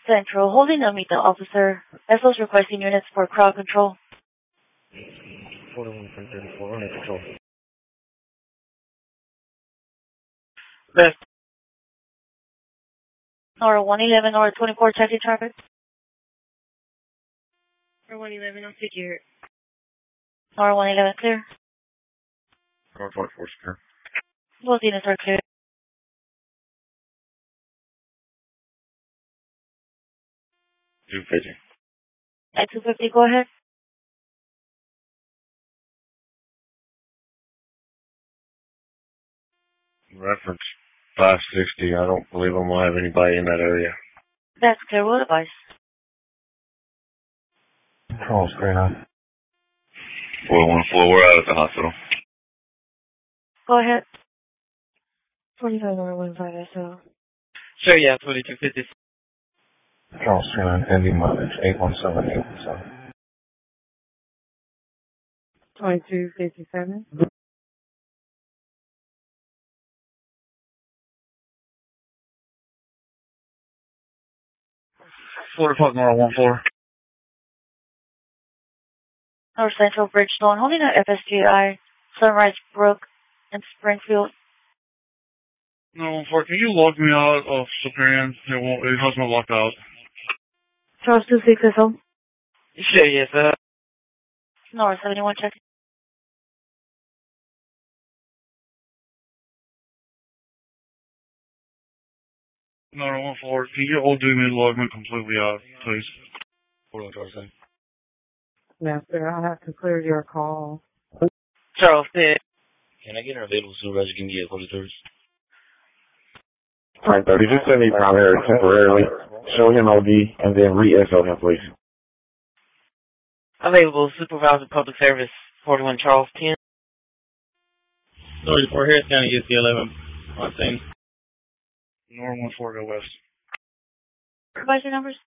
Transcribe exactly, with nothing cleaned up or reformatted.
Central, holding a meet the officer. S O's requesting units for crowd control. forty-one from thirty-four, under control. West. Nora one eleven, Nora twenty-four, checking traffic. Nora one eleven, I'll take you. Nora one eleven, clear. Nora twenty-four, clear. Both units are clear. two fifty. At two fifty, go ahead. Reference five sixty. I don't believe I'm going to have anybody in that area. That's clear. What advice? Control, screen on. four one four, we're out at the hospital. Go ahead. twenty-five, Nora one five S O. Sure, yeah, twenty-two fifty. Control, screen on. Ending mileage eight one seven, eight one seven. twenty-two fifty-seven. four o'clock, Nora one four. North Central Bridgestone, holding an F S G I, Sunrise Brook, and Springfield. Nora one four, can you log me out of Superior? It won't, it has me locked out. Charles two six S O. Sure, yes, sir. Nora seventy-one, checking. Nora one four, can you all do me to log me completely out, please? Hold on, Charles. Master, I'll have to clear your call. Charles said. Can I get an available supervisor? Give me a call to service. nine thirty, just send me down there temporarily, show him O D, and then re-S O him, please. Available supervisor public service, forty-one Charles ten. thirty-four Harris County, U S C eleven. On scene. Nora one four, go west. Supervisor numbers?